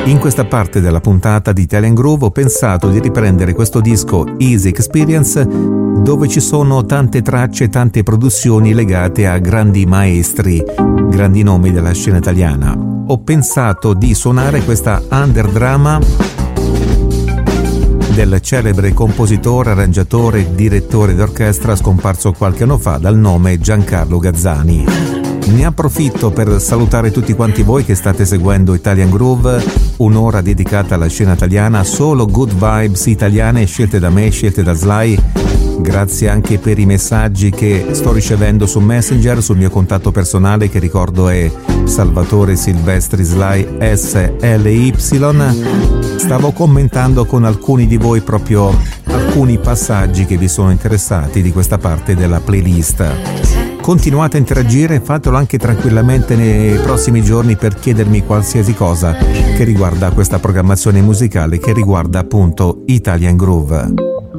In questa parte della puntata di Italian Groove ho pensato di riprendere questo disco Easy Experience, dove ci sono tante tracce e tante produzioni legate a grandi maestri, grandi nomi della scena italiana. Ho pensato di suonare questa Underdrama del celebre compositore, arrangiatore e direttore d'orchestra scomparso qualche anno fa dal nome Giancarlo Gazzani. Ne approfitto per salutare tutti quanti voi che state seguendo Italian Groove, un'ora dedicata alla scena italiana, solo good vibes italiane scelte da me, scelte da Sly. Grazie anche per i messaggi che sto ricevendo su Messenger, sul mio contatto personale che ricordo è Salvatore Silvestri Sly SLY. Stavo commentando con alcuni di voi proprio alcuni passaggi che vi sono interessati di questa parte della playlist. Continuate a interagire, fatelo anche tranquillamente nei prossimi giorni per chiedermi qualsiasi cosa che riguarda questa programmazione musicale, che riguarda appunto Italian Groove.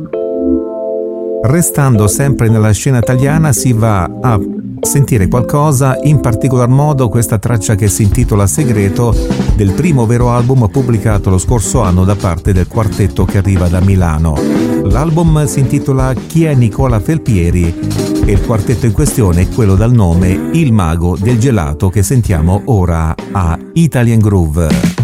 Restando sempre nella scena italiana si va a sentire qualcosa, in particolar modo questa traccia che si intitola Segreto, del primo vero album pubblicato lo scorso anno da parte del quartetto che arriva da Milano. L'album si intitola Chi è Nicola Felpieri e il quartetto in questione è quello dal nome Il Mago del Gelato, che sentiamo ora a Italian Groove.